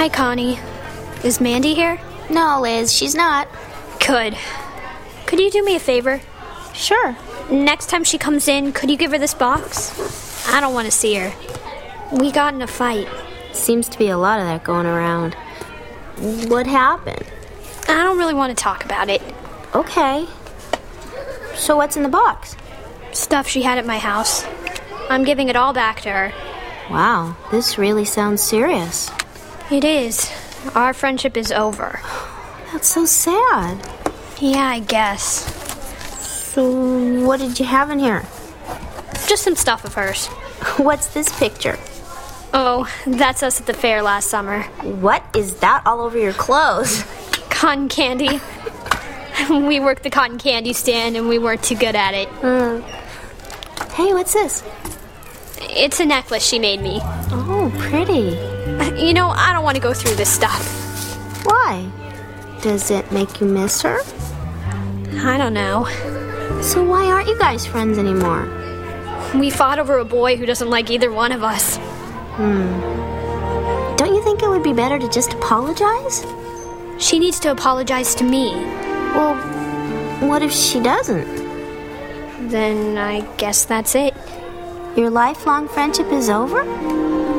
Hi, Connie. Is Mandy here? No, Liz, she's not. Good. Could you do me a favor? Sure. Next time she comes in, could you give her this box? I don't want to see her. We got in a fight. Seems to be a lot of that going around. What happened? I don't really want to talk about it. Okay. So what's in the box? Stuff she had at my house. I'm giving it all back to her. Wow, this really sounds serious. It is. Our friendship is over. That's so sad. Yeah, I guess. So what did you have in here? Just some stuff of hers. What's this picture? Oh, that's us at the fair last summer. What is that all over your clothes? Cotton candy. We worked the cotton candy stand and we weren't too good at it. Hey, what's this? It's a necklace she made me. Oh, pretty. You know, I don't want to go through this stuff. Why? Does it make you miss her? I don't know. So why aren't you guys friends anymore? We fought over a boy who doesn't like either one of us. Don't you think it would be better to just apologize? She needs to apologize to me. Well, what if she doesn't? Then I guess that's it. Your lifelong friendship is over?